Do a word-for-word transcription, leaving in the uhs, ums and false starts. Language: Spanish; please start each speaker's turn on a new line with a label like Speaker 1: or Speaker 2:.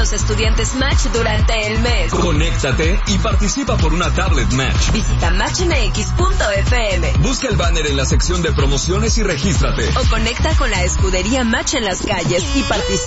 Speaker 1: los estudiantes Match durante el mes.
Speaker 2: Conéctate y participa por una tablet Match.
Speaker 1: Visita match m x punto f m.
Speaker 2: Busca el banner en la sección de promociones y regístrate.
Speaker 1: O conecta con la escudería Match en las calles y participa